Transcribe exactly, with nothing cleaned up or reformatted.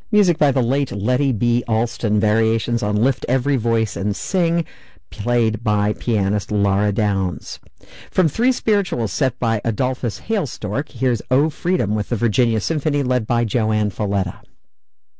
Music by the late Letty B. Alston, variations on Lift Every Voice and Sing, played by pianist Laura Downs. From three spirituals set by Adolphus Hailstork, here's O Freedom with the Virginia Symphony led by Joanne Falletta.